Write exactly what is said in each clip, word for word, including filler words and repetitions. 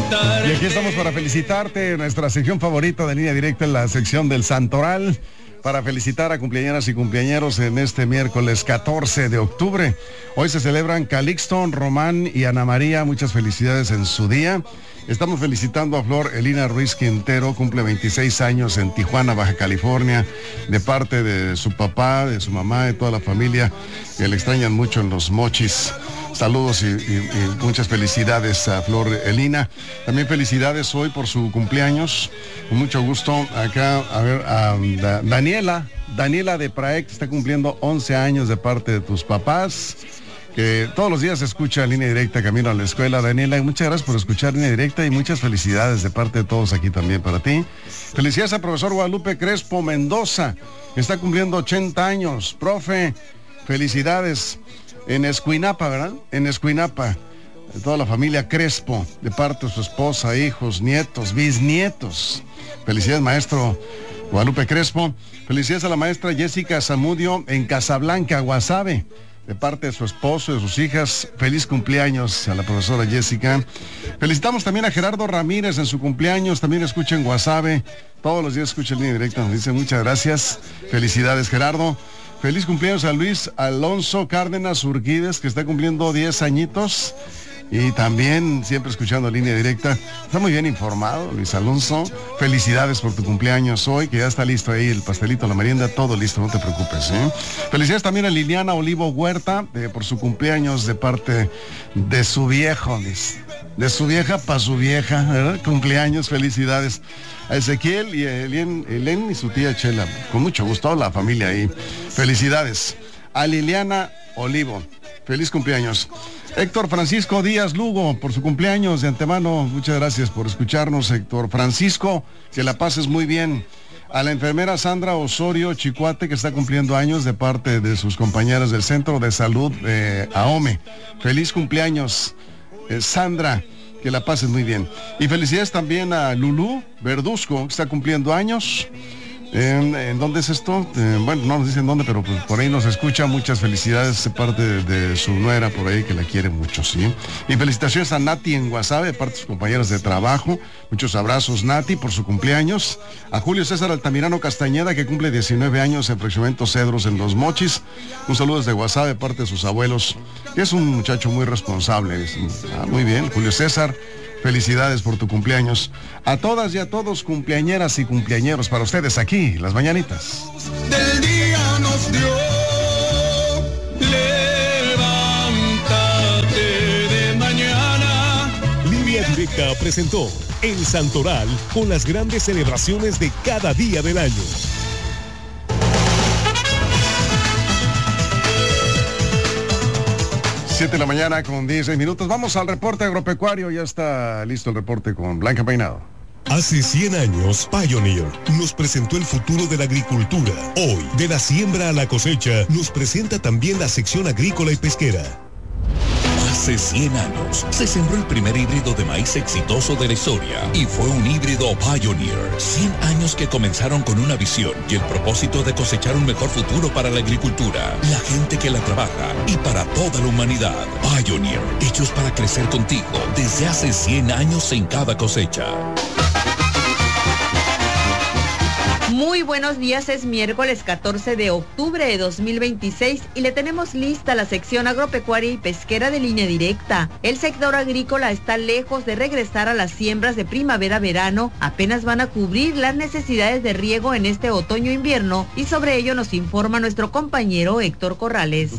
Y aquí estamos para felicitarte, nuestra sección favorita de Línea Directa, en la sección del Santoral, para felicitar a cumpleañeras y cumpleañeros en este miércoles catorce de octubre. Hoy se celebran Calixto, Román y Ana María, muchas felicidades en su día. Estamos felicitando a Flor Elina Ruiz Quintero, cumple veintiséis años en Tijuana, Baja California, de parte de su papá, de su mamá, de toda la familia, que le extrañan mucho en Los Mochis. Saludos y, y, y muchas felicidades a Flor Elina. También felicidades hoy por su cumpleaños. Con mucho gusto. Acá, a ver, a da, Daniela, Daniela de Praek está cumpliendo once años de parte de tus papás, que todos los días escucha Línea Directa camino a la escuela. Daniela, muchas gracias por escuchar Línea Directa y muchas felicidades de parte de todos aquí también para ti. Felicidades al profesor Guadalupe Crespo Mendoza, que está cumpliendo ochenta años. Profe, felicidades. En Escuinapa, ¿verdad? En Escuinapa, de toda la familia Crespo, de parte de su esposa, hijos, nietos, bisnietos. Felicidades, maestro Guadalupe Crespo. Felicidades a la maestra Jessica Zamudio en Casablanca, Guasave, de parte de su esposo, de sus hijas. Feliz cumpleaños a la profesora Jessica. Felicitamos también a Gerardo Ramírez en su cumpleaños, también escucha en Guasave. Todos los días escucha en Línea Directa, nos dice muchas gracias. Felicidades, Gerardo. Feliz cumpleaños a Luis Alonso Cárdenas Urquides, que está cumpliendo diez añitos. Y también siempre escuchando Línea Directa. Está muy bien informado, Luis Alonso. Felicidades por tu cumpleaños hoy, que ya está listo ahí el pastelito, la merienda, todo listo, no te preocupes, ¿eh? Felicidades también a Liliana Olivo Huerta, eh, por su cumpleaños de parte de su viejo, de, de su vieja para su vieja, ¿verdad? Cumpleaños, felicidades a Ezequiel y a Helen, Helen y su tía Chela. Con mucho gusto, la familia ahí. Felicidades a Liliana Olivo. Feliz cumpleaños. Héctor Francisco Díaz Lugo, por su cumpleaños de antemano. Muchas gracias por escucharnos, Héctor Francisco. Que la pases muy bien. A la enfermera Sandra Osorio Chicuate, que está cumpliendo años de parte de sus compañeras del Centro de Salud de AOME. Feliz cumpleaños, eh, Sandra. Que la pases muy bien. Y felicidades también a Lulú Verduzco, que está cumpliendo años. ¿En, en dónde es esto? Eh, bueno, no nos dicen dónde, pero pues por ahí nos escucha. Muchas felicidades de parte de, de su nuera por ahí, que la quiere mucho, ¿sí? Y felicitaciones a Nati en Guasave, de parte de sus compañeros de trabajo. Muchos abrazos, Nati, por su cumpleaños. A Julio César Altamirano Castañeda, que cumple diecinueve años en Fraccionamiento Cedros en Los Mochis. Un saludo desde Guasave, de parte de sus abuelos. Es un muchacho muy responsable. Es, ah, muy bien, Julio César. Felicidades por tu cumpleaños. A todas y a todos, cumpleañeras y cumpleañeros, para ustedes aquí, las mañanitas. Del día nos dio, levántate de mañana. Línea Directa presentó El Santoral, con las grandes celebraciones de cada día del año. siete de la mañana con dieciséis minutos. Vamos al reporte agropecuario. Ya está listo el reporte con Blanca Peinado. Hace cien años, Pioneer nos presentó el futuro de la agricultura. Hoy, de la siembra a la cosecha, nos presenta también la sección agrícola y pesquera. Hace cien años se sembró el primer híbrido de maíz exitoso de la historia y fue un híbrido Pioneer. cien años que comenzaron con una visión y el propósito de cosechar un mejor futuro para la agricultura, la gente que la trabaja y para toda la humanidad. Pioneer, hechos para crecer contigo desde hace cien años en cada cosecha. Muy buenos días, es miércoles catorce de octubre de dos mil veintiséis y le tenemos lista la sección agropecuaria y pesquera de Línea Directa. El sector agrícola está lejos de regresar a las siembras de primavera-verano, apenas van a cubrir las necesidades de riego en este otoño-invierno y sobre ello nos informa nuestro compañero Héctor Corrales.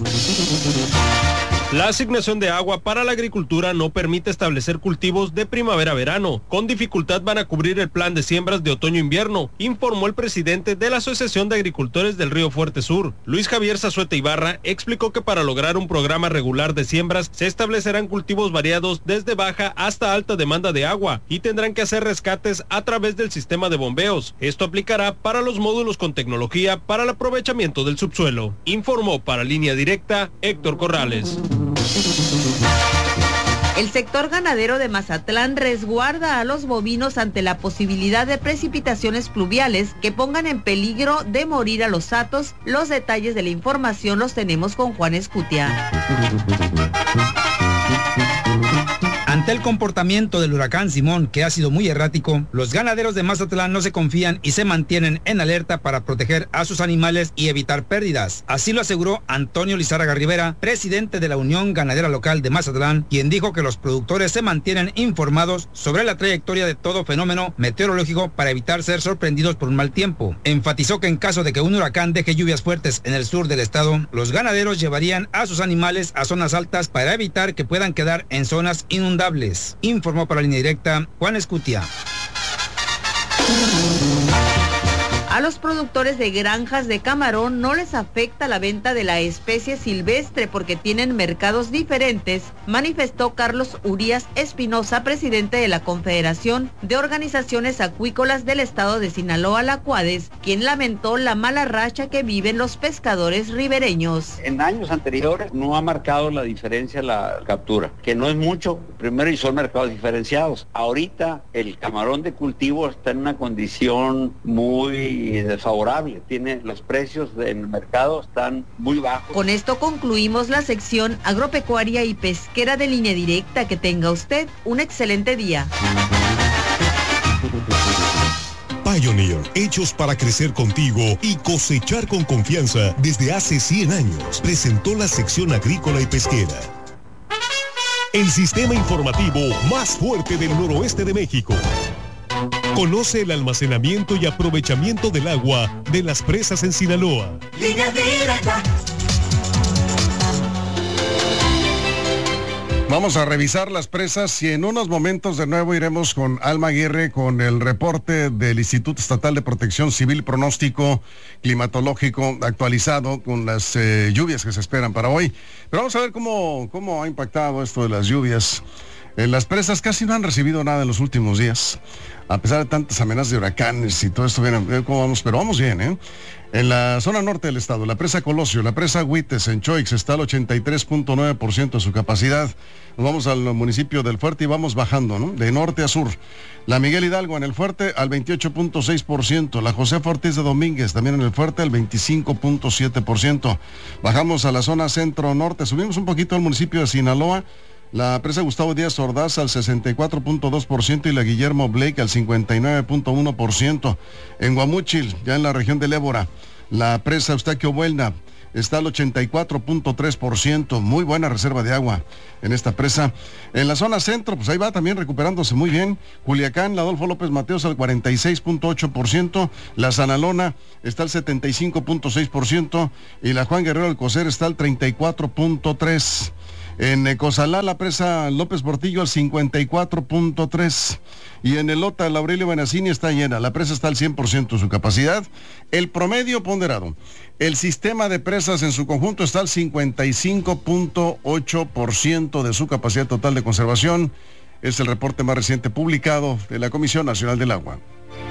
La asignación de agua para la agricultura no permite establecer cultivos de primavera-verano. Con dificultad van a cubrir el plan de siembras de otoño-invierno, informó el presidente de la Asociación de Agricultores del Río Fuerte Sur. Luis Javier Zazueta Ibarra explicó que para lograr un programa regular de siembras se establecerán cultivos variados desde baja hasta alta demanda de agua y tendrán que hacer rescates a través del sistema de bombeos. Esto aplicará para los módulos con tecnología para el aprovechamiento del subsuelo. Informó para Línea Directa Héctor Corrales. El sector ganadero de Mazatlán resguarda a los bovinos ante la posibilidad de precipitaciones pluviales que pongan en peligro de morir a los hatos. Los detalles de la información los tenemos con Juan Escutia. Ante Ante el comportamiento del huracán Simón, que ha sido muy errático, los ganaderos de Mazatlán no se confían y se mantienen en alerta para proteger a sus animales y evitar pérdidas. Así lo aseguró Antonio Lizárraga Rivera, presidente de la Unión Ganadera Local de Mazatlán, quien dijo que los productores se mantienen informados sobre la trayectoria de todo fenómeno meteorológico para evitar ser sorprendidos por un mal tiempo. Enfatizó que en caso de que un huracán deje lluvias fuertes en el sur del estado, los ganaderos llevarían a sus animales a zonas altas para evitar que puedan quedar en zonas inundables. Informó para Línea Directa Juan Escutia. A los productores de granjas de camarón no les afecta la venta de la especie silvestre porque tienen mercados diferentes, manifestó Carlos Urías Espinosa, presidente de la Confederación de Organizaciones Acuícolas del Estado de Sinaloa, la CUADES, quien lamentó la mala racha que viven los pescadores ribereños. En años anteriores no ha marcado la diferencia la captura, que no es mucho, primero, y son mercados diferenciados. Ahorita el camarón de cultivo está en una condición muy desfavorable, tiene los precios en el mercado están muy bajos. Con esto concluimos la sección agropecuaria y pesquera de Línea Directa. Que tenga usted un excelente día. Pioneer, hechos para crecer contigo y cosechar con confianza desde hace cien años, presentó la sección agrícola y pesquera. El sistema informativo más fuerte del noroeste de México. Conoce el almacenamiento y aprovechamiento del agua de las presas en Sinaloa. Línea Directa. Vamos a revisar las presas y en unos momentos de nuevo iremos con Alma Aguirre con el reporte del Instituto Estatal de Protección Civil, pronóstico climatológico actualizado con las eh, lluvias que se esperan para hoy. Pero vamos a ver cómo, cómo ha impactado esto de las lluvias. Eh, las presas casi no han recibido nada en los últimos días, a pesar de tantas amenazas de huracanes y todo esto. Bien, ¿cómo vamos? Pero vamos bien, ¿eh? En la zona norte del estado, la presa Colosio, la presa Huites en Choix está al ochenta y tres punto nueve por ciento de su capacidad. Nos vamos al municipio del Fuerte y vamos bajando, ¿no? De norte a sur. La Miguel Hidalgo en el Fuerte al veintiocho punto seis por ciento. La José Ortiz de Domínguez también en el Fuerte al veinticinco punto siete por ciento. Bajamos a la zona centro-norte, subimos un poquito al municipio de Sinaloa. La presa Gustavo Díaz Ordaz al sesenta y cuatro punto dos por ciento y la Guillermo Blake al cincuenta y nueve punto uno por ciento. En Guamúchil, ya en la región del Ébora, la presa Eustaquio Buelna está al ochenta y cuatro punto tres por ciento. Muy buena reserva de agua en esta presa. En la zona centro, pues ahí va también recuperándose muy bien. Culiacán, la Adolfo López Mateos al cuarenta y seis punto ocho por ciento. La Sanalona está al setenta y cinco punto seis por ciento. Y la Juan Guerrero Alcocer está al treinta y cuatro punto tres por ciento. En Ecozalá, la presa López Portillo al cincuenta y cuatro punto tres. Y en Elota, la Aurelio Benassini está llena. La presa está al cien por ciento de su capacidad. El promedio ponderado. El sistema de presas en su conjunto está al cincuenta y cinco punto ocho por ciento de su capacidad total de conservación. Es el reporte más reciente publicado de la Comisión Nacional del Agua.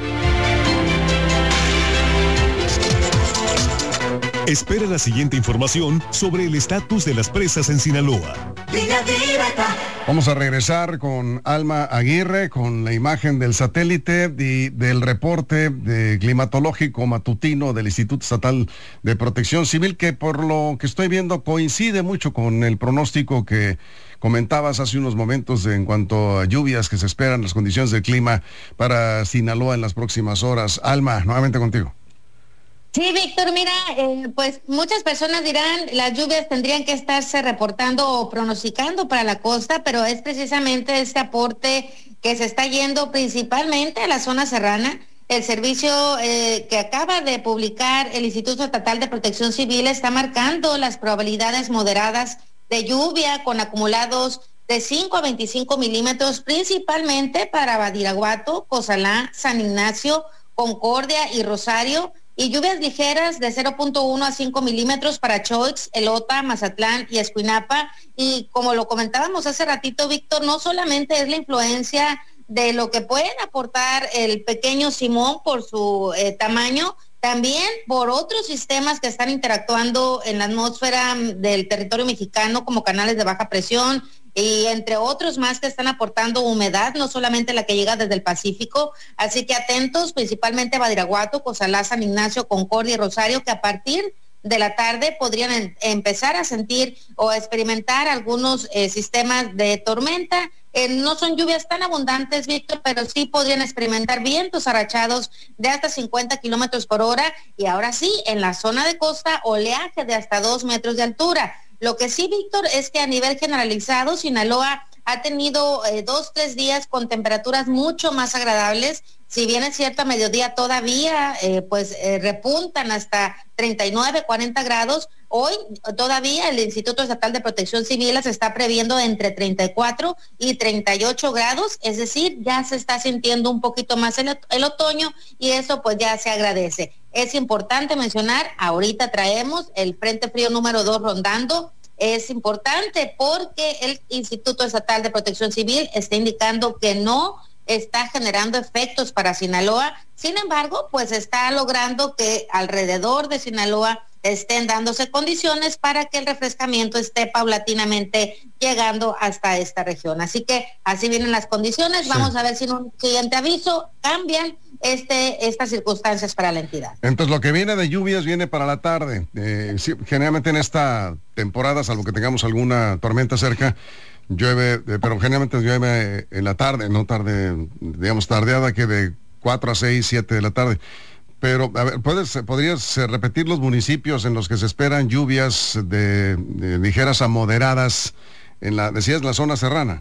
Espera la siguiente información sobre el estatus de las presas en Sinaloa. Línea Directa. Vamos a regresar con Alma Aguirre, con la imagen del satélite y del reporte de climatológico matutino del Instituto Estatal de Protección Civil, que por lo que estoy viendo coincide mucho con el pronóstico que comentabas hace unos momentos en cuanto a lluvias que se esperan, las condiciones del clima para Sinaloa en las próximas horas. Alma, nuevamente contigo. Sí, Víctor, mira, eh, pues muchas personas dirán las lluvias tendrían que estarse reportando o pronosticando para la costa, pero es precisamente este aporte que se está yendo principalmente a la zona serrana. El servicio eh, que acaba de publicar el Instituto Estatal de Protección Civil está marcando las probabilidades moderadas de lluvia con acumulados de cinco a veinticinco milímetros, principalmente para Badiraguato, Cozalá, San Ignacio, Concordia y Rosario, y lluvias ligeras de cero punto uno a cinco milímetros para Choix, Elota, Mazatlán y Escuinapa. Y como lo comentábamos hace ratito, Víctor, no solamente es la influencia de lo que pueden aportar el pequeño Simón por su eh, tamaño, también por otros sistemas que están interactuando en la atmósfera del territorio mexicano, como canales de baja presión, y entre otros más que están aportando humedad, no solamente la que llega desde el Pacífico. Así que atentos, principalmente Badiraguato, Cozalá, San Ignacio, Concordia y Rosario, que a partir de la tarde podrían en, empezar a sentir o a experimentar algunos eh, sistemas de tormenta. Eh, no son lluvias tan abundantes, Víctor, pero sí podrían experimentar vientos arrachados de hasta cincuenta kilómetros por hora, y ahora sí, en la zona de costa, oleaje de hasta dos metros de altura. Lo que sí, Víctor, es que a nivel generalizado, Sinaloa ha tenido eh, dos, tres días con temperaturas mucho más agradables. Si bien es cierto, a mediodía todavía eh, pues eh, repuntan hasta treinta y nueve, cuarenta grados. Hoy todavía el Instituto Estatal de Protección Civil las está previendo entre treinta y cuatro y treinta y ocho grados, es decir, ya se está sintiendo un poquito más el, el otoño, y eso pues ya se agradece. Es importante mencionar, ahorita traemos el Frente Frío número dos rondando. Es importante porque el Instituto Estatal de Protección Civil está indicando que no está generando efectos para Sinaloa. Sin embargo, pues está logrando que alrededor de Sinaloa estén dándose condiciones para que el refrescamiento esté paulatinamente llegando hasta esta región. Así que así vienen las condiciones. Sí. Vamos a ver si en un siguiente aviso cambian este estas circunstancias para la entidad. Entonces lo que viene de lluvias viene para la tarde. Eh, sí, generalmente en esta temporada, salvo que tengamos alguna tormenta cerca, llueve, eh, pero generalmente llueve en la tarde, no tarde, digamos tardeada, que de cuatro a seis, siete de la tarde. Pero, a ver, ¿puedes, ¿podrías repetir los municipios en los que se esperan lluvias de, de ligeras a moderadas en la, decías, la zona serrana?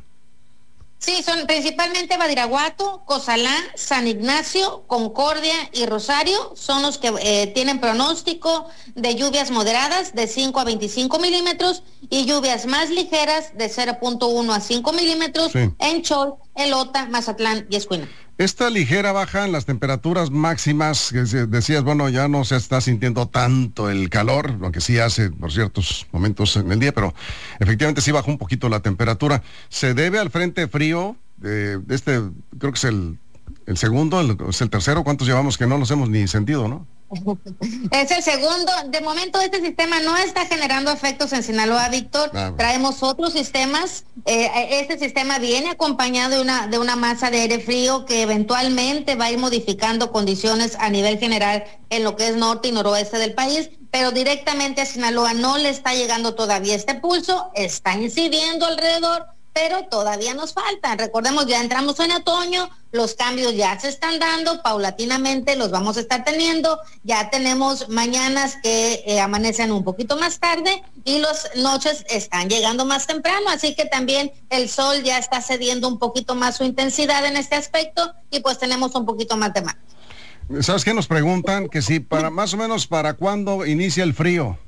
Sí, son principalmente Badiraguato, Cozalá, San Ignacio, Concordia y Rosario, son los que eh, tienen pronóstico de lluvias moderadas de cinco a veinticinco milímetros y lluvias más ligeras de cero punto uno a cinco milímetros sí. en Chol, Elota, Mazatlán y Escuina. Esta ligera baja en las temperaturas máximas, que decías, bueno, ya no se está sintiendo tanto el calor, lo que sí hace por ciertos momentos en el día, pero efectivamente sí bajó un poquito la temperatura. ¿Se debe al frente frío? De este, creo que es el, el segundo, el, es el tercero, ¿cuántos llevamos que no los hemos ni sentido, no? Es el segundo. De momento este sistema no está generando efectos en Sinaloa, Víctor. Ah, bueno. Traemos otros sistemas. Eh, este sistema viene acompañado de una, de una masa de aire frío que eventualmente va a ir modificando condiciones a nivel general en lo que es norte y noroeste del país, pero directamente a Sinaloa no le está llegando todavía este pulso, está incidiendo alrededor, pero todavía nos faltan. Recordemos, ya entramos en otoño, los cambios ya se están dando, paulatinamente los vamos a estar teniendo, ya tenemos mañanas que eh, amanecen un poquito más tarde y las noches están llegando más temprano, así que también el sol ya está cediendo un poquito más su intensidad en este aspecto y pues tenemos un poquito más de mar. ¿Sabes qué? Nos preguntan que si para más o menos para cuándo inicia el frío.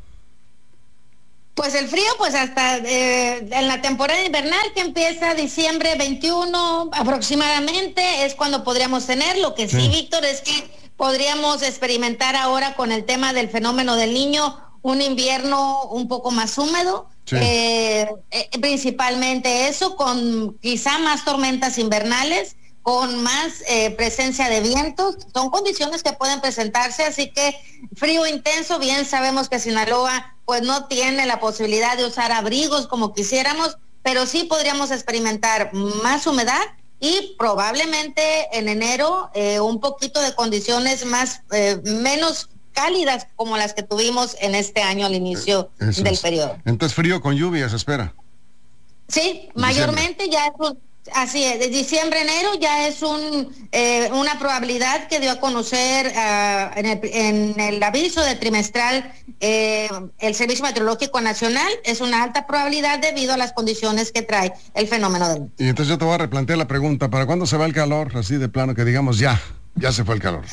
Pues el frío, pues hasta eh, en la temporada invernal que empieza diciembre veintiuno aproximadamente, es cuando podríamos tener. Lo que sí, sí, Víctor, es que podríamos experimentar ahora con el tema del fenómeno del Niño un invierno un poco más húmedo, sí. eh, eh, principalmente eso, con quizá más tormentas invernales, con más eh, presencia de vientos. Son condiciones que pueden presentarse, así que frío intenso. Bien sabemos que Sinaloa pues no tiene la posibilidad de usar abrigos como quisiéramos, pero sí podríamos experimentar más humedad y probablemente en enero eh, un poquito de condiciones más eh, menos cálidas como las que tuvimos en este año al inicio Eso del es. periodo. Entonces frío con lluvia se espera. Sí, mayormente ya es un Así es, de diciembre a enero ya es un eh, una probabilidad que dio a conocer uh, en, el, en el aviso de trimestral eh, el Servicio Meteorológico Nacional. Es una alta probabilidad debido a las condiciones que trae el fenómeno del... Y entonces yo te voy a replantear la pregunta, ¿para cuándo se va el calor? Así de plano que digamos ya, ya se fue el calor.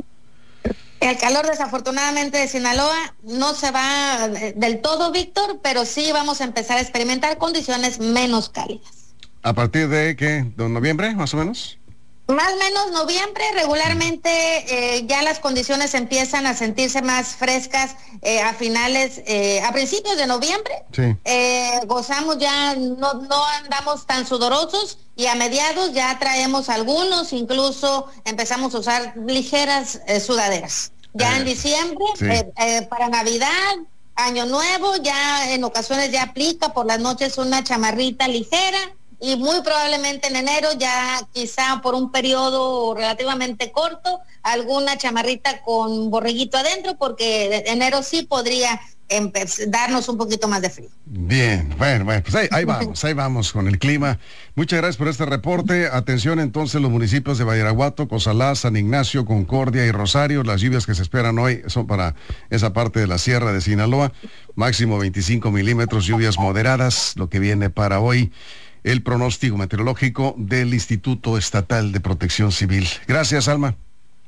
El calor desafortunadamente de Sinaloa no se va del todo, Víctor, pero sí vamos a empezar a experimentar condiciones menos cálidas. ¿A partir de qué? ¿De noviembre, más o menos? Más o menos noviembre, regularmente eh, ya las condiciones empiezan a sentirse más frescas eh, a finales, eh, a principios de noviembre. Sí. Eh, gozamos ya, no, no andamos tan sudorosos y a mediados ya traemos algunos, incluso empezamos a usar ligeras eh, sudaderas. Ya eh, en diciembre, sí. eh, eh, para Navidad, Año Nuevo, ya en ocasiones ya aplica por las noches una chamarrita ligera. y muy probablemente en enero, ya quizá por un periodo relativamente corto, alguna chamarrita con borreguito adentro, porque enero sí podría darnos un poquito más de frío. Bien, bueno, bueno, pues ahí, ahí vamos, ahí vamos con el clima. Muchas gracias por este reporte. Atención entonces los municipios de Badiraguato, Cozalá, San Ignacio, Concordia y Rosario. Las lluvias que se esperan hoy son para esa parte de la sierra de Sinaloa. Máximo veinticinco milímetros, lluvias moderadas, lo que viene para hoy. El pronóstico meteorológico del Instituto Estatal de Protección Civil. Gracias, Alma.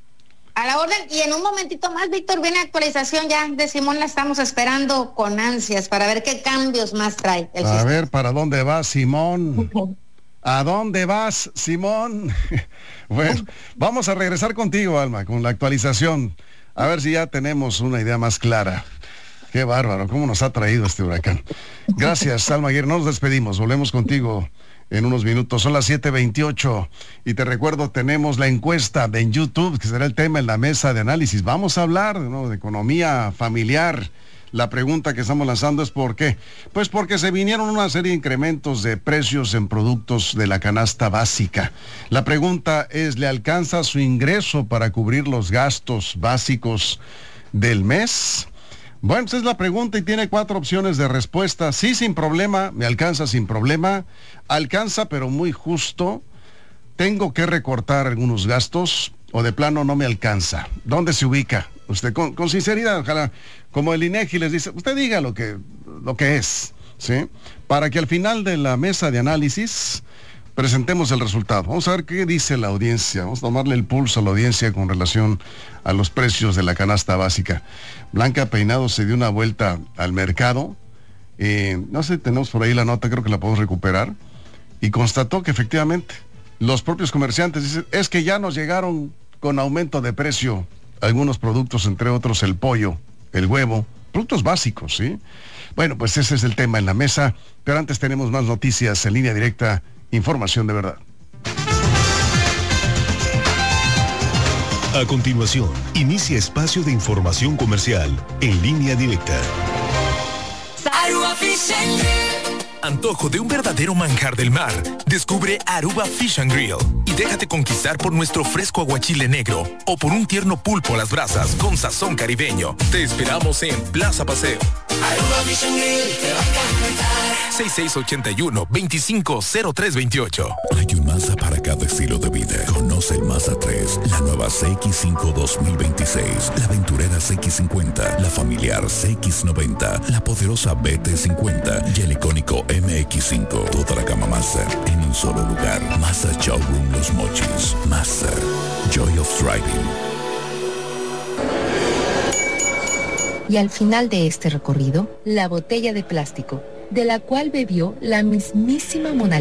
A la orden, y en un momentito más, Víctor, viene actualización ya de Simón, la estamos esperando con ansias para ver qué cambios más trae el A sistema. ver, ¿para dónde vas, Simón? ¿A dónde vas, Simón? Bueno, vamos a regresar contigo, Alma, con la actualización. A ver si ya tenemos una idea más clara. Qué bárbaro, cómo nos ha traído este huracán. Gracias, Alma Aguirre. Nos despedimos, volvemos contigo en unos minutos. Son las siete veintiocho y te recuerdo, tenemos la encuesta en YouTube, que será el tema en la mesa de análisis. Vamos a hablar, ¿no?, de economía familiar. La pregunta que estamos lanzando es ¿por qué? Pues porque se vinieron una serie de incrementos de precios en productos de la canasta básica. La pregunta es, ¿le alcanza su ingreso para cubrir los gastos básicos del mes? Bueno, esa es la pregunta y tiene cuatro opciones de respuesta. Sí, sin problema, me alcanza sin problema, alcanza pero muy justo, tengo que recortar algunos gastos o de plano no me alcanza. ¿Dónde se ubica? Usted con, con sinceridad, ojalá, como el INEGI les dice, usted diga lo que, lo que es, ¿sí? Para que al final de la mesa de análisis presentemos el resultado. Vamos a ver qué dice la audiencia. Vamos a tomarle el pulso a la audiencia con relación a los precios de la canasta básica. Blanca Peinado se dio una vuelta al mercado. Eh, no sé, tenemos por ahí la nota, creo que la podemos recuperar. Y constató que efectivamente los propios comerciantes dicen, es que ya nos llegaron con aumento de precio algunos productos, entre otros el pollo, el huevo, productos básicos, ¿sí? Bueno, pues ese es el tema en la mesa. Pero antes tenemos más noticias en Línea Directa. Información de verdad. A continuación, inicia espacio de información comercial en Línea Directa. Aruba Fish and Grill. Antojo de un verdadero manjar del mar. Descubre Aruba Fish and Grill y déjate conquistar por nuestro fresco aguachile negro o por un tierno pulpo a las brasas con sazón caribeño. Te esperamos en Plaza Paseo. Aruba Fish and Grill te va a encantar. seis seis ocho uno, veinticinco cero tres veintiocho. Hay un Mazda para cada estilo de vida. Conoce el Mazda tres, la nueva C X cinco dos mil veintiséis, la aventurera C X cincuenta, la familiar C X noventa, la poderosa B T cincuenta y el icónico M X cinco. Toda la gama Mazda en un solo lugar. Mazda Showroom Los Mochis. Mazda, Joy of Driving. Y al final de este recorrido, la botella de plástico, de la cual bebió la mismísima Mona